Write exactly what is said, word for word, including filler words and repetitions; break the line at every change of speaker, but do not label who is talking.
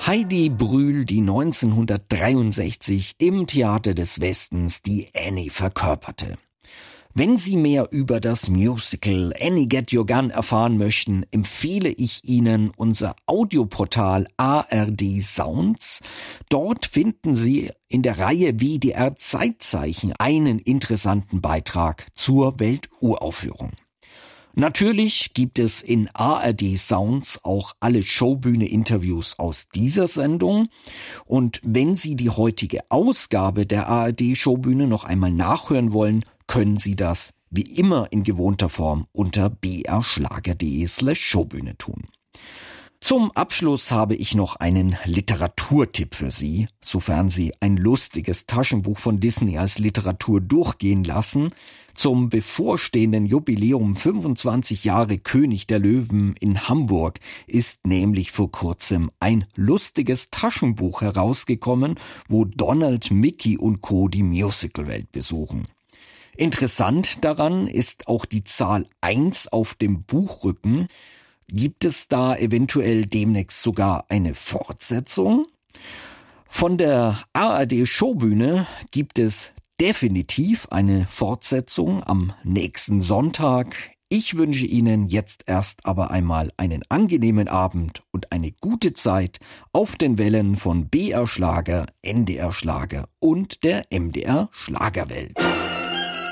Heidi Brühl, die neunzehnhundertdreiundsechzig im Theater des Westens die Annie verkörperte. Wenn Sie mehr über das Musical Annie Get Your Gun erfahren möchten, empfehle ich Ihnen unser Audioportal A R D Sounds. Dort finden Sie in der Reihe W D R Zeitzeichen einen interessanten Beitrag zur Welturaufführung. Natürlich gibt es in A R D Sounds auch alle Showbühne-Interviews aus dieser Sendung. Und wenn Sie die heutige Ausgabe der A R D Showbühne noch einmal nachhören wollen, können Sie das wie immer in gewohnter Form unter brschlager.de slash Showbühne tun. Zum Abschluss habe ich noch einen Literaturtipp für Sie, sofern Sie ein lustiges Taschenbuch von Disney als Literatur durchgehen lassen. Zum bevorstehenden Jubiläum fünfundzwanzig Jahre König der Löwen in Hamburg ist nämlich vor kurzem ein lustiges Taschenbuch herausgekommen, wo Donald, Mickey und Co. die Musicalwelt besuchen. Interessant daran ist auch die Zahl eins auf dem Buchrücken. Gibt es da eventuell demnächst sogar eine Fortsetzung? Von der A R D Showbühne gibt es definitiv eine Fortsetzung am nächsten Sonntag. Ich wünsche Ihnen jetzt erst aber einmal einen angenehmen Abend und eine gute Zeit auf den Wellen von B R Schlager, N D R Schlager und der M D R Schlagerwelt.